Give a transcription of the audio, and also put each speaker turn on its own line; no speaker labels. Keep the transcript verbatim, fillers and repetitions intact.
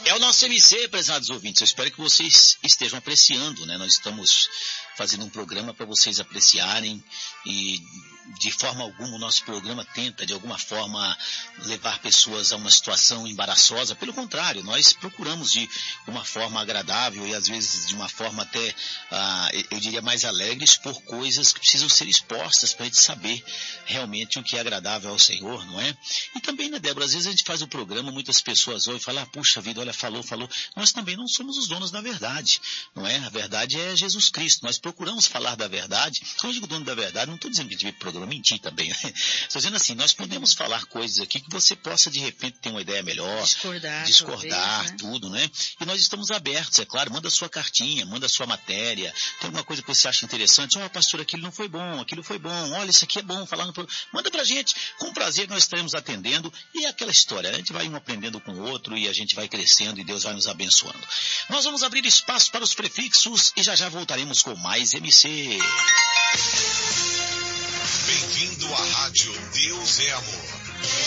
É o nosso M C, prezados ouvintes. Eu espero que vocês estejam apreciando, né? Nós estamos fazendo um programa para vocês apreciarem e de forma alguma o nosso programa tenta de alguma forma levar pessoas a uma situação embaraçosa. Pelo contrário, nós procuramos de uma forma agradável e às vezes de uma forma até, ah, eu diria, mais alegre, expor coisas que precisam ser expostas para a gente saber realmente o que é agradável ao Senhor, não é? E também, né, Débora, às vezes a gente faz o programa, muitas pessoas ouvem e falam, ah, puxa vida, olha, falou, falou. Nós também não somos os donos da verdade, não é? A verdade é Jesus Cristo. Nós procuramos falar da verdade. Quando eu digo dono da verdade, não estou dizendo que a gente veio pro programa mentir também, né? Estou dizendo assim, nós podemos falar coisas aqui que você possa, de repente, ter uma ideia melhor.
Discordar.
Discordar,
talvez, né?
tudo, né? E nós estamos abertos, é claro. Manda sua cartinha, manda sua matéria. Tem alguma coisa que você acha interessante? Ó, oh, pastor, aquilo não foi bom, aquilo foi bom. Olha, isso aqui é bom, falar no programa. Manda pra gente. Com prazer nós estaremos atendendo. E é aquela história, a gente vai um aprendendo com o outro e a gente vai crescendo e Deus vai nos abençoando. Nós vamos abrir espaço para os prefixos e já já voltaremos com mais M C.
Bem-vindo à Rádio Deus é Amor.